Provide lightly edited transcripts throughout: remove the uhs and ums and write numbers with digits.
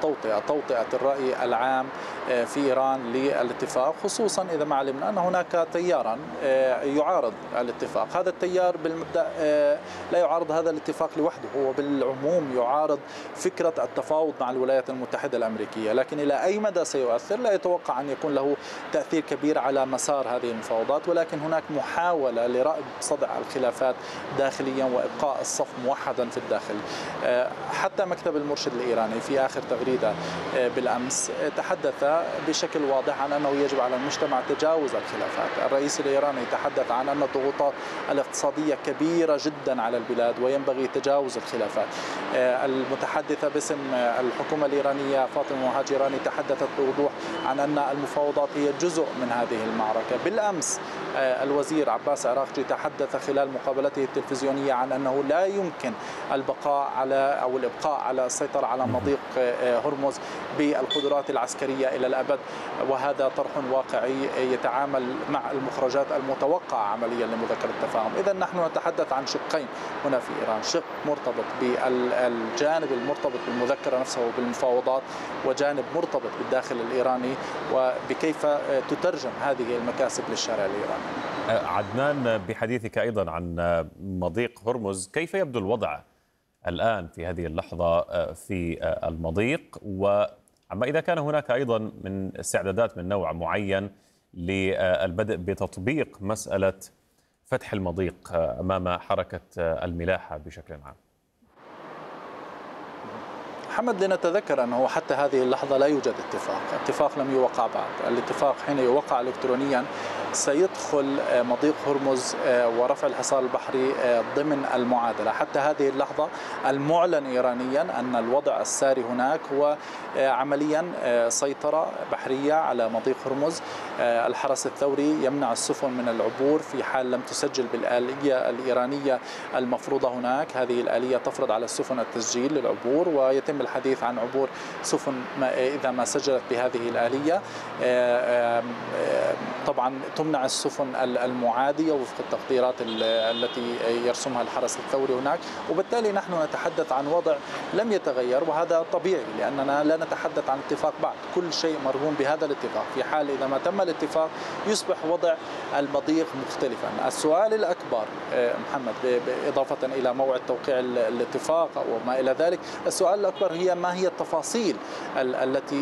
توطئة الرأي العام في إيران للاتفاق، خصوصا إذا ما علمنا أن هناك تيارا يعارض الاتفاق. هذا التيار بالمبدأ لا يعارض هذا الاتفاق لوحده، هو بالعموم يعارض فكرة التفاوض مع الولايات المتحدة الأمريكية، لكن إلى أي مدى سيؤثر لا يتوقع أن يكون له تأثير كبير على مسار هذه المفاوضات، ولكن هناك محاولة لرأب صدع الخلافات داخليا وإبقاء الصف موحدا في الداخل. حتى مكتب المرشد الإيراني في آخر تغريدة بالأمس تحدث بشكل واضح عن أنه يجب على المجتمع تجاوز الخلافات. الرئيس الإيراني تحدث عن أن الضغوطات الاقتصادية كبيرة جدا على البلاد وينبغي تجاوز الخلافات. المتحدثة باسم الحكومة الإيرانية فاطمة مهاجراني تحدثت بوضوح عن أن المفاوضات هي جزء من هذه المعركة. بالأمس الوزير عباس عراقجي تحدث خلال مقابلته التلفزيونية عن أنه لا يمكن البقاء على السيطرة على مضيق هرمز بالقدرات العسكرية إلى الأبد، وهذا طرح واقعي يتعامل مع المخرجات المتوقعة عمليا لمذكرة التفاهم. إذا نحن نتحدث عن شقين هنا في إيران، شق مرتبط بالجانب المرتبط بالمذكرة نفسها وبالمفاوضات، وجانب مرتبط بالداخل الإيراني وبكيف تترجم هذه المكاسب للشارع الإيراني. عدنان، بحديثك أيضا عن مضيق هرمز، كيف يبدو الوضع الآن في هذه اللحظة في المضيق، وعما إذا كان هناك أيضا من استعدادات من نوع معين للبدء بتطبيق مسألة فتح المضيق أمام حركة الملاحة بشكل عام؟ محمد، لنتذكر أنه حتى هذه اللحظة لا يوجد اتفاق لم يوقع بعد. الاتفاق حين يوقع إلكترونيا سيدخل مضيق هرمز ورفع الحصار البحري ضمن المعادلة. حتى هذه اللحظة المعلن إيرانيا أن الوضع الساري هناك هو عمليا سيطرة بحرية على مضيق هرمز. الحرس الثوري يمنع السفن من العبور في حال لم تسجل بالآلية الإيرانية المفروضة هناك. هذه الآلية تفرض على السفن التسجيل للعبور، ويتم الحديث عن عبور سفن إذا ما سجلت بهذه الآلية. طبعا تمنع السفن المعادية وفق التقديرات التي يرسمها الحرس الثوري هناك، وبالتالي نحن نتحدث عن وضع لم يتغير، وهذا طبيعي لأننا لا نتحدث عن اتفاق بعد. كل شيء مرهون بهذا الاتفاق. في حال إذا ما تم الاتفاق يصبح وضع المضيق مختلفا. السؤال الأكبر محمد، إضافة إلى موعد توقيع الاتفاق وما إلى ذلك، السؤال الأكبر هي ما هي التفاصيل التي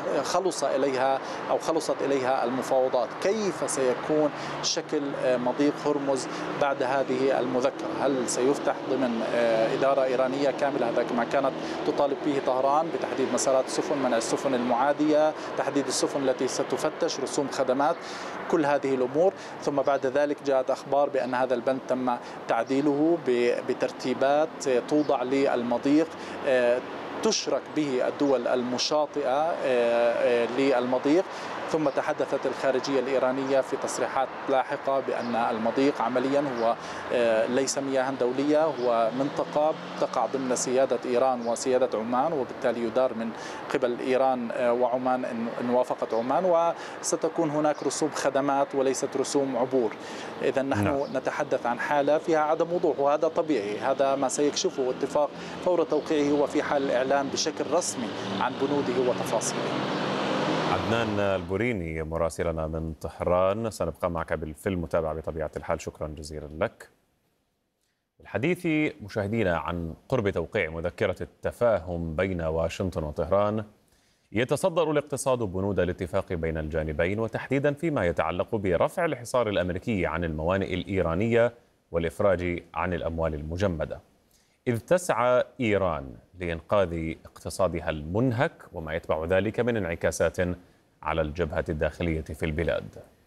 خلصت إليها المفاوضات. كيف سيكون شكل مضيق هرمز بعد هذه المذكرة؟ هل سيفتح ضمن إدارة إيرانية كاملة، هذا كما كانت تطالب به طهران بتحديد مسارات السفن، منع السفن المعادية، تحديد السفن التي ستفتش، رسوم خدمات، كل هذه الأمور. ثم بعد ذلك جاءت أخبار بأن هذا البند تم تعديله بترتيبات توضع للمضيق تشرك به الدول المشاطئة للمضيق. ثم تحدثت الخارجية الإيرانية في تصريحات لاحقة بأن المضيق عمليا هو ليس مياها دولية، هو منطقة تقع ضمن سيادة إيران وسيادة عمان، وبالتالي يدار من قبل إيران وعمان إن وافقت عمان، وستكون هناك رسوم خدمات وليست رسوم عبور. إذا نحن نتحدث عن حالة فيها عدم وضوح، وهذا طبيعي. هذا ما سيكشفه اتفاق فور توقيعه وفي حال الإعلان بشكل رسمي عن بنوده وتفاصيله. عدنان البوريني مراسلنا من طهران، سنبقى معك في المتابعة بطبيعة الحال. شكرا جزيلا لك. الحديث مشاهدينا عن قرب توقيع مذكرة التفاهم بين واشنطن وطهران، يتصدر الاقتصاد بنود الاتفاق بين الجانبين، وتحديدا فيما يتعلق برفع الحصار الأمريكي عن الموانئ الإيرانية والإفراج عن الأموال المجمدة، إذ تسعى إيران لإنقاذ اقتصادها المنهك وما يتبع ذلك من انعكاسات على الجبهة الداخلية في البلاد.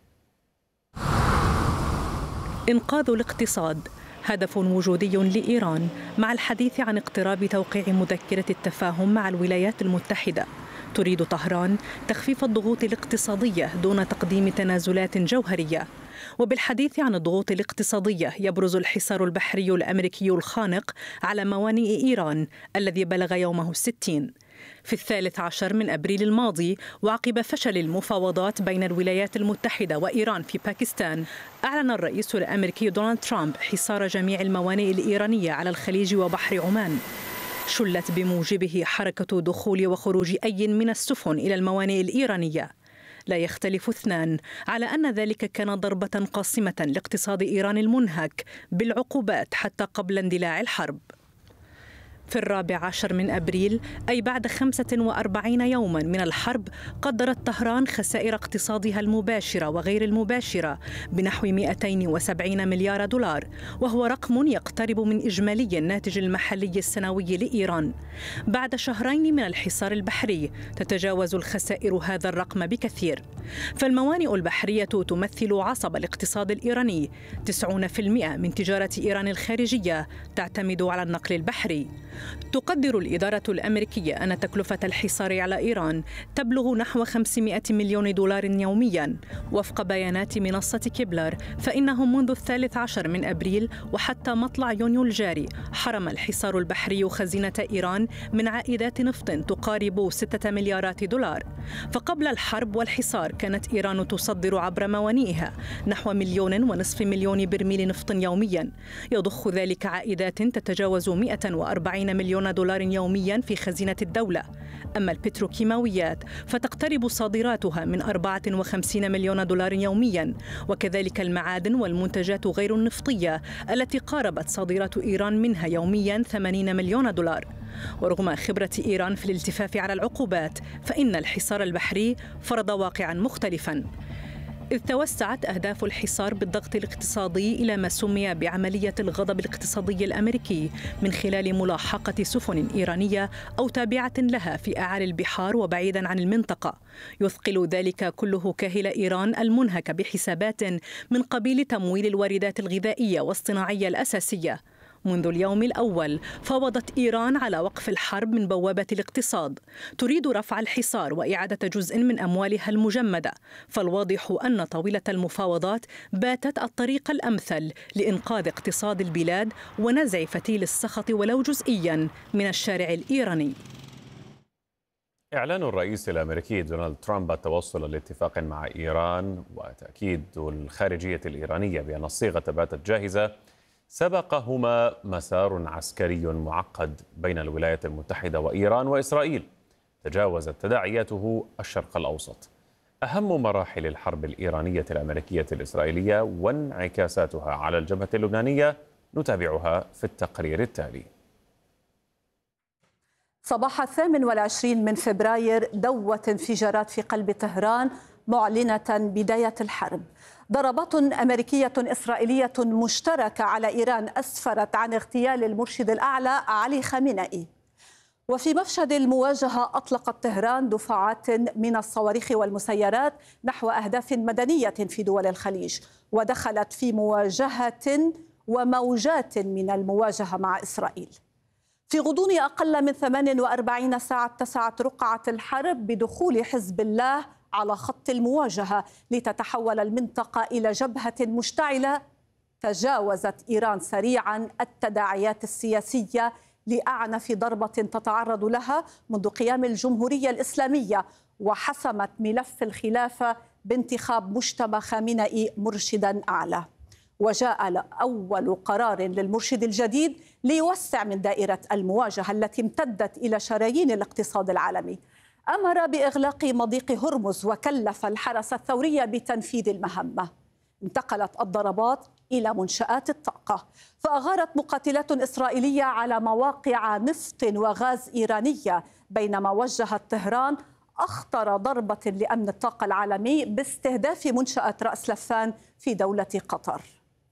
إنقاذ الاقتصاد هدف وجودي لإيران مع الحديث عن اقتراب توقيع مذكرة التفاهم مع الولايات المتحدة. تريد طهران تخفيف الضغوط الاقتصادية دون تقديم تنازلات جوهرية. وبالحديث عن الضغوط الاقتصادية يبرز الحصار البحري الأمريكي الخانق على موانئ إيران الذي بلغ يومه 60 في 13 من أبريل الماضي، وعقب فشل المفاوضات بين الولايات المتحدة وإيران في باكستان. أعلن الرئيس الأمريكي دونالد ترامب حصار جميع الموانئ الإيرانية على الخليج وبحر عمان. شلت بموجبه حركة دخول وخروج أي من السفن إلى الموانئ الإيرانية. لا يختلف اثنان على أن ذلك كان ضربة قاصمة لاقتصاد إيران المنهك بالعقوبات حتى قبل اندلاع الحرب. في 14 من أبريل، أي بعد 45 يوما من الحرب، قدرت طهران خسائر اقتصادها المباشرة وغير المباشرة بنحو 270 مليار دولار، وهو رقم يقترب من إجمالي الناتج المحلي السنوي لإيران. بعد شهرين من الحصار البحري تتجاوز الخسائر هذا الرقم بكثير. فالموانئ البحرية تمثل عصب الاقتصاد الإيراني. 90% من تجارة إيران الخارجية تعتمد على النقل البحري. تقدر الإدارة الأمريكية أن تكلفة الحصار على إيران تبلغ نحو 500 مليون دولار يومياً. وفق بيانات منصة كيبلر، فإنه منذ 13 من أبريل وحتى مطلع يونيو الجاري حرم الحصار البحري خزينة إيران من عائدات نفط تقارب 6 مليارات دولار. فقبل الحرب والحصار كانت إيران تصدر عبر موانئها نحو 1.5 مليون برميل نفط يومياً، يضخ ذلك عائدات تتجاوز 140 مليون دولار يوميا في خزينة الدولة. أما البتروكيماويات فتقترب صادراتها من 54 مليون دولار يوميا، وكذلك المعادن والمنتجات غير النفطية التي قاربت صادرات إيران منها يوميا 80 مليون دولار. ورغم خبرة إيران في الالتفاف على العقوبات، فإن الحصار البحري فرض واقعا مختلفا، إذ توسعت أهداف الحصار بالضغط الاقتصادي إلى ما سمي بعملية الغضب الاقتصادي الأمريكي من خلال ملاحقة سفن إيرانية أو تابعة لها في أعالي البحار وبعيدا عن المنطقة. يثقل ذلك كله كاهل إيران المنهك بحسابات من قبيل تمويل الواردات الغذائية والصناعية الأساسية. منذ اليوم الأول فاوضت إيران على وقف الحرب من بوابة الاقتصاد، تريد رفع الحصار وإعادة جزء من أموالها المجمدة. فالواضح أن طاولة المفاوضات باتت الطريق الأمثل لإنقاذ اقتصاد البلاد ونزع فتيل السخط ولو جزئيا من الشارع الإيراني. إعلان الرئيس الأمريكي دونالد ترامب التوصل لاتفاق مع إيران وتأكيد الخارجية الإيرانية بأن الصيغة باتت جاهزة سبقهما مسار عسكري معقد بين الولايات المتحدة وإيران وإسرائيل تجاوزت تداعياته الشرق الأوسط. أهم مراحل الحرب الإيرانية الأمريكية الإسرائيلية وانعكاساتها على الجبهة اللبنانية نتابعها في التقرير التالي. صباح 28 من فبراير دوت انفجارات في قلب طهران معلنة بداية الحرب. ضربات أمريكية إسرائيلية مشتركة على إيران أسفرت عن اغتيال المرشد الأعلى علي خامنئي. وفي مشهد المواجهة أطلقت طهران دفعات من الصواريخ والمسيرات نحو أهداف مدنية في دول الخليج، ودخلت في مواجهة وموجات من المواجهة مع إسرائيل. في غضون أقل من 48 ساعة اتسعت رقعة الحرب بدخول حزب الله على خط المواجهة لتتحول المنطقة إلى جبهة مشتعلة. تجاوزت إيران سريعا التداعيات السياسية لأعنف ضربة تتعرض لها منذ قيام الجمهورية الإسلامية، وحسمت ملف الخلافة بانتخاب مجتبى خامنئي مرشدا أعلى. وجاء أول قرار للمرشد الجديد ليوسع من دائرة المواجهة التي امتدت إلى شرايين الاقتصاد العالمي. أمر بإغلاق مضيق هرمز وكلف الحرس الثوري بتنفيذ المهمة. انتقلت الضربات إلى منشآت الطاقة، فأغارت مقاتلات إسرائيلية على مواقع نفط وغاز إيرانية، بينما وجهت طهران أخطر ضربة لأمن الطاقة العالمي باستهداف منشأة رأس لفان في دولة قطر.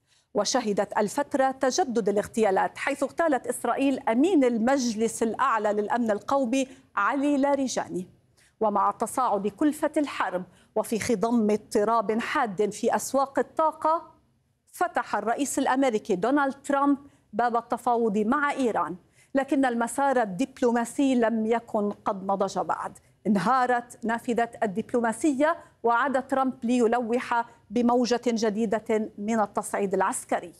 وشهدت الفترة تجدد الاغتيالات، حيث اغتالت إسرائيل أمين المجلس الأعلى للأمن القومي علي لاريجاني. ومع تصاعد كلفة الحرب وفي خضم اضطراب حاد في أسواق الطاقة، فتح الرئيس الأمريكي دونالد ترامب باب التفاوض مع إيران، لكن المسار الدبلوماسي لم يكن قد نضج بعد. انهارت نافذة الدبلوماسية وعاد ترامب ليلوح بموجة جديدة من التصعيد العسكري.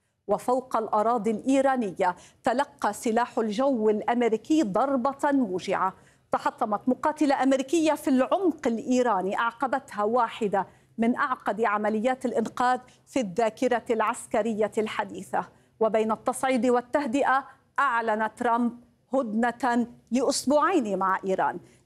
وفوق الأراضي الإيرانية تلقى سلاح الجو الأمريكي ضربة موجعة. تحطمت مقاتلة أمريكية في العمق الإيراني أعقبتها واحدة من أعقد عمليات الإنقاذ في الذاكرة العسكرية الحديثة. وبين التصعيد والتهدئة أعلن ترامب هدنة لأسبوعين مع إيران،